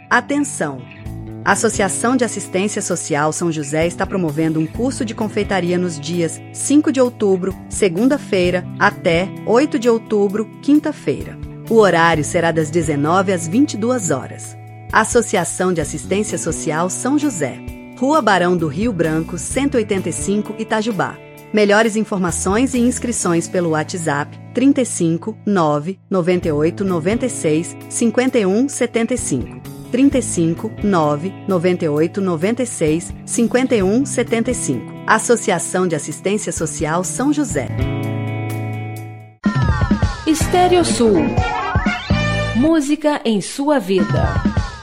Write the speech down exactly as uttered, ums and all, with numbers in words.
Atenção! A Associação de Assistência Social São José está promovendo um curso de confeitaria nos dias cinco de outubro, segunda-feira, até oito de outubro, quinta-feira. O horário será das dezenove às vinte e duas horas. Associação de Assistência Social São José, Rua Barão do Rio Branco, cento e oitenta e cinco, Itajubá. Melhores informações e inscrições pelo WhatsApp trinta e cinco, nove, noventa e oito, noventa e seis, cinquenta e um, setenta e cinco. trinta e cinco, nove, noventa e oito, noventa e seis, cinquenta e um, setenta e cinco. Associação de Assistência Social São José. Estéreo Sul. Música em sua vida.